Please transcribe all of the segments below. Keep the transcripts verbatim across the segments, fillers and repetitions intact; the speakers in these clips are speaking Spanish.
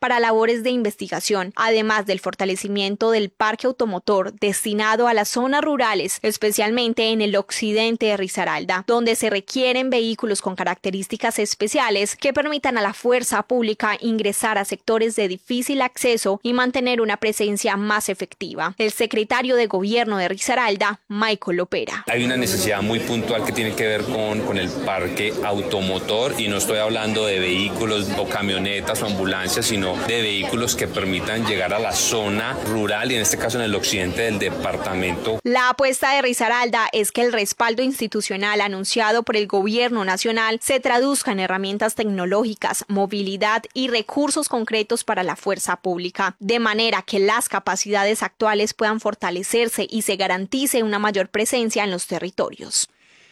para labores de investigación, además del fortalecimiento del parque automotor destinado a las zonas rurales, especialmente en el occidente de Risaralda, donde se requieren vehículos con características especiales que permitan a la fuerza pública ingresar a sectores de difícil acceso y mantener una presencia más efectiva. El secretario de Gobierno de Risaralda, Michael Lopera. Hay una necesidad muy puntual que tiene que ver con, con el parque automotor, y no estoy hablando de vehículos o camionetas o ambulancias, sino de vehículos que permitan llegar a la zona rural y en este caso en el occidente del departamento. La apuesta de Risaralda es que el respaldo institucional anunciado por el Gobierno nacional se traduzca en herramientas tecnológicas, movilidad y recursos concretos para la fuerza pública, de manera que las capacidades actuales puedan fortalecerse y se garantice una mayor presencia en los territorios.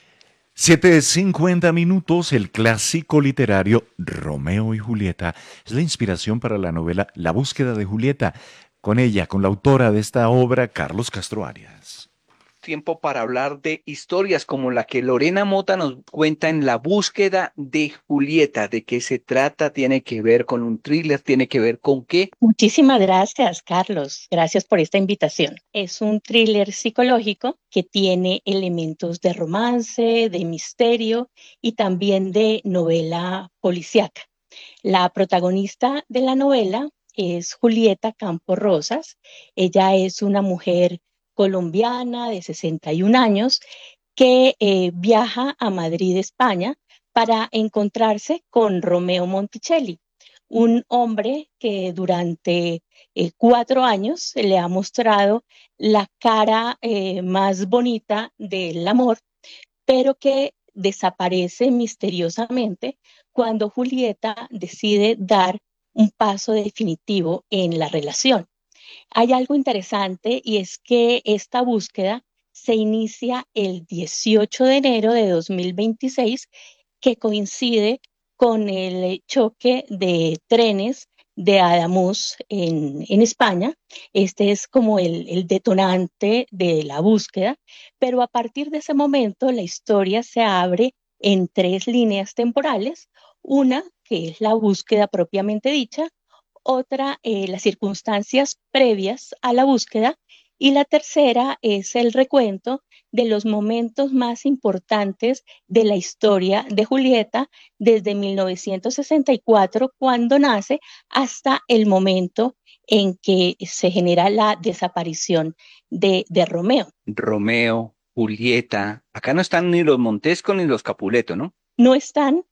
siete cincuenta minutos, el clásico literario Romeo y Julieta es la inspiración para la novela La búsqueda de Julieta. Con ella, con la autora de esta obra, Carlos Castro Arias. Tiempo para hablar de historias como la que Lorena Mota nos cuenta en La búsqueda de Julieta. ¿De qué se trata? ¿Tiene que ver con un thriller? ¿Tiene que ver con qué? Muchísimas gracias, Carlos. Gracias por esta invitación. Es un thriller psicológico que tiene elementos de romance, de misterio y también de novela policíaca. La protagonista de la novela es Julieta Campos Rosas. Ella es una mujer colombiana de sesenta y un años que eh, viaja a Madrid, España, para encontrarse con Romeo Monticelli, un hombre que durante eh, cuatro años le ha mostrado la cara eh, más bonita del amor, pero que desaparece misteriosamente cuando Julieta decide dar un paso definitivo en la relación. Hay algo interesante y es que esta búsqueda se inicia el dieciocho de enero de dos mil veintiséis, que coincide con el choque de trenes de Ademuz en, en España. Este es como el, el detonante de la búsqueda, pero a partir de ese momento la historia se abre en tres líneas temporales. Una, que es la búsqueda propiamente dicha; otra, eh, las circunstancias previas a la búsqueda; y la tercera es el recuento de los momentos más importantes de la historia de Julieta desde mil novecientos sesenta y cuatro, cuando nace, hasta el momento en que se genera la desaparición de, de Romeo. Romeo, Julieta. Acá no están ni los Montesco ni los Capuleto, ¿no? No están,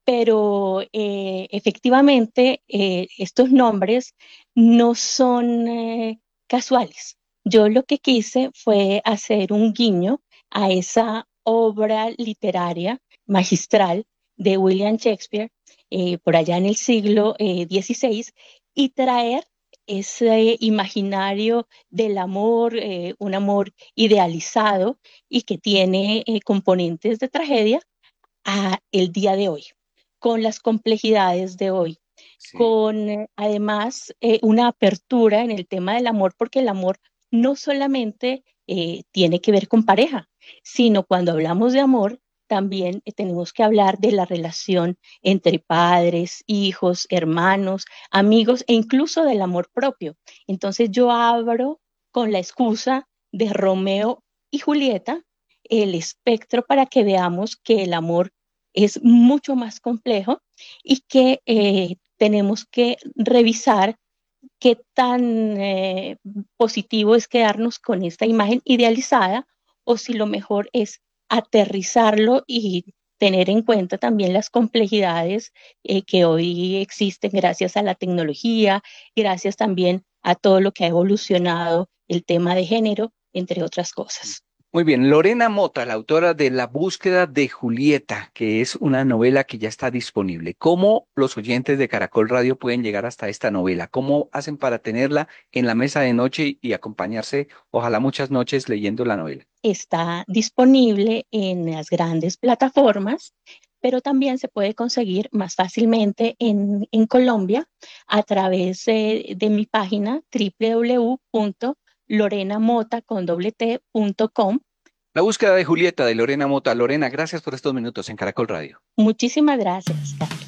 pero eh, efectivamente eh, estos nombres no son eh, casuales. Yo lo que quise fue hacer un guiño a esa obra literaria magistral de William Shakespeare eh, por allá en el siglo eh, dieciséis, y traer ese imaginario del amor, eh, un amor idealizado y que tiene eh, componentes de tragedia, a el día de hoy, con las complejidades de hoy, Sí. con eh, además eh, una apertura en el tema del amor, porque el amor no solamente eh, tiene que ver con pareja, sino cuando hablamos de amor, también eh, tenemos que hablar de la relación entre padres, hijos, hermanos, amigos, e incluso del amor propio. Entonces yo abro con la excusa de Romeo y Julieta el espectro para que veamos que el amor es mucho más complejo y que eh, tenemos que revisar qué tan eh, positivo es quedarnos con esta imagen idealizada, o si lo mejor es aterrizarlo y tener en cuenta también las complejidades eh, que hoy existen gracias a la tecnología, gracias también a todo lo que ha evolucionado el tema de género, entre otras cosas. Muy bien, Lorena Mota, la autora de La búsqueda de Julieta, que es una novela que ya está disponible. ¿Cómo los oyentes de Caracol Radio pueden llegar hasta esta novela? ¿Cómo hacen para tenerla en la mesa de noche y acompañarse, ojalá muchas noches, leyendo la novela? Está disponible en las grandes plataformas, pero también se puede conseguir más fácilmente en, en Colombia a través de, de mi página w w w punto lorena mota con doble t punto com. La búsqueda de Julieta de Lorena Mota. Lorena, gracias por estos minutos en Caracol Radio. Muchísimas gracias, Carlos.